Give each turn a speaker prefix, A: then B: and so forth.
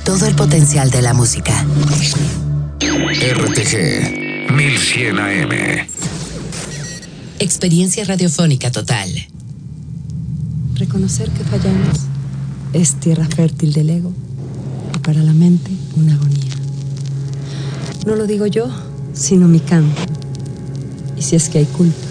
A: todo el potencial de la música.
B: RTG 1100 AM.
A: Experiencia radiofónica total.
C: Reconocer que fallamos es tierra fértil del ego y para la mente una agonía. No lo digo yo, sino mi canto. Y si es que hay culpa,